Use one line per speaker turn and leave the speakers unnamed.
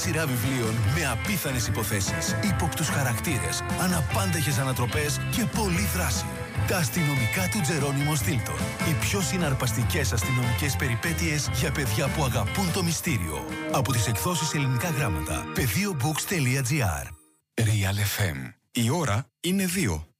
σειρά βιβλίων με απίθανες υποθέσεις, ύποπτους χαρακτήρες, αναπάντεχες ανατροπές και πολλή δράση. Τα αστυνομικά του Τζερόνιμο Στίλτον. Οι πιο συναρπαστικές αστυνομικές περιπέτειες για παιδιά που αγαπούν το μυστήριο. Από τις εκδόσεις Ελληνικά Γράμματα. Πεδίобooks.gr.
Real FM. Η ώρα είναι 2.